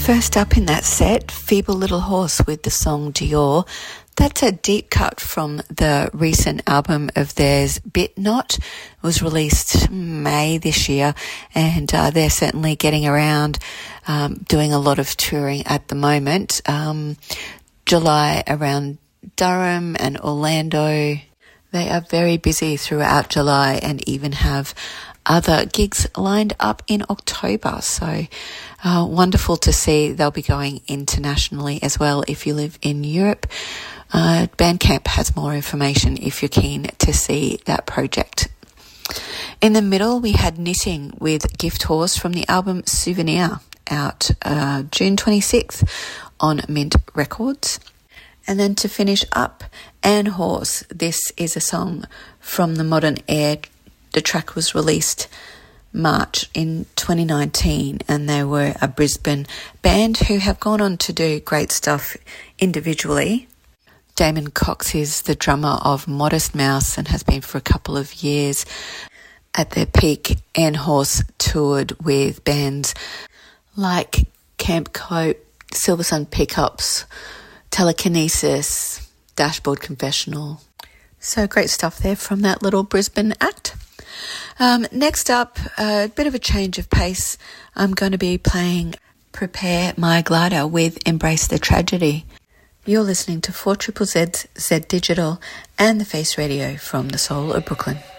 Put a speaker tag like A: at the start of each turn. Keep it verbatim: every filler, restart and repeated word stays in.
A: First up in that set, Feeble Little Horse with the song Dior. That's a deep cut from the recent album of theirs, Bit Not. It was released May this year, and uh, they're certainly getting around, um, doing a lot of touring at the moment. Um, July around Durham and Orlando. They are very busy throughout July and even have other gigs lined up in October. So uh, wonderful to see. They'll be going internationally as well if you live in Europe. Uh, Bandcamp has more information if you're keen to see that project. In the middle, we had Knitting with Gift Horse from the album Souvenir, out uh, June twenty-sixth on Mint Records. And then to finish up, Anne Horse. This is a song from the Modern Air. The track was released March in twenty nineteen, and they were a Brisbane band who have gone on to do great stuff individually. Damon Cox is the drummer of Modest Mouse and has been for a couple of years. At their peak, Anne Horse toured with bands like Camp Cope, Silversun Pickups, Telekinesis, Dashboard Confessional. So great stuff there from that little Brisbane act. Um, next up, a bit of a change of pace. I'm going to be playing Prepare My Glider with Embrace the Tragedy. You're listening to four Z Z Z Digital and The Face Radio from the soul of Brooklyn.